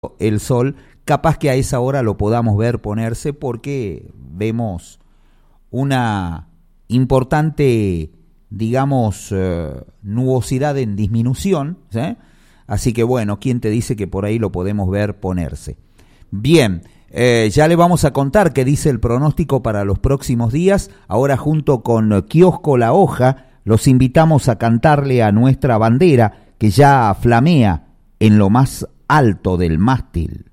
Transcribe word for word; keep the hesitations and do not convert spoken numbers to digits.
el sol, capaz que a esa hora lo podamos ver ponerse porque vemos una importante, digamos, eh, nubosidad en disminución, ¿sí? Así que bueno, ¿quién te dice que por ahí lo podemos ver ponerse? Bien, eh, ya le vamos a contar qué dice el pronóstico para los próximos días. Ahora junto con Kiosco La Hoja, los invitamos a cantarle a nuestra bandera que ya flamea en lo más alto del mástil.